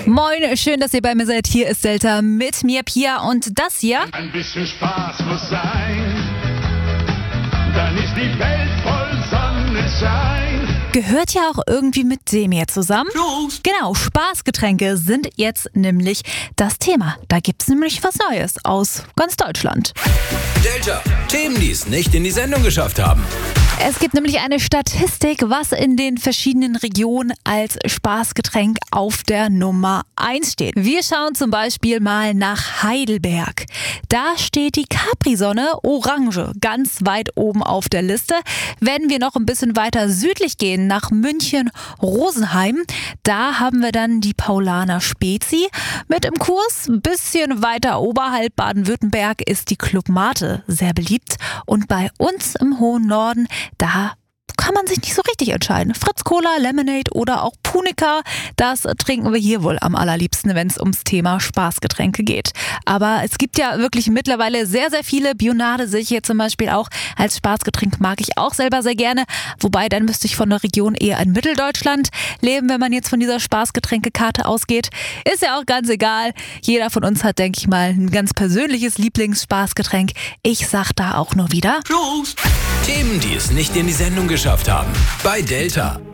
Moin, schön, dass ihr bei mir seid. Hier ist Delta mit mir, Pia, und das hier. Ein bisschen Spaß muss sein, dann ist die Welt voll Sonnenschein. Gehört ja auch irgendwie mit dem hier zusammen. Los! Genau, Spaßgetränke sind jetzt nämlich das Thema. Da gibt's nämlich was Neues aus ganz Deutschland. Delta, Themen, die es nicht in die Sendung geschafft haben. Es gibt nämlich eine Statistik, was in den verschiedenen Regionen als Spaßgetränk auf der Nummer 1 steht. Wir schauen zum Beispiel mal nach Heidelberg. Da steht die Capri-Sonne Orange ganz weit oben auf der Liste. Wenn wir noch ein bisschen weiter südlich gehen, nach München-Rosenheim, da haben wir dann die Paulaner Spezi mit im Kurs. Ein bisschen weiter oberhalb Baden-Württemberg ist die Club Mate sehr beliebt. Und bei uns im hohen Norden, da kann man sich nicht so richtig entscheiden. Fritz Cola, Lemonade oder auch Punica, das trinken wir hier wohl am allerliebsten, wenn es ums Thema Spaßgetränke geht. Aber es gibt ja wirklich mittlerweile sehr, sehr viele. Bionade sehe ich hier zum Beispiel auch als Spaßgetränk, mag ich auch selber sehr gerne. Wobei, dann müsste ich von der Region eher in Mitteldeutschland leben, wenn man jetzt von dieser Spaßgetränkekarte ausgeht. Ist ja auch ganz egal. Jeder von uns hat, denke ich mal, ein ganz persönliches Lieblingsspaßgetränk. Ich sag da auch nur wieder: Los! Themen, die es nicht in die Sendung geschafft haben. Bei Delta.